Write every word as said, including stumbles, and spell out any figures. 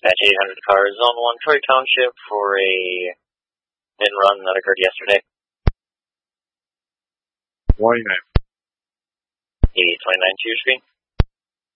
Dispatch eight hundred car, Zone one, Troy Township for a in run that occurred yesterday. twenty-nine. eight twenty-nine to your screen.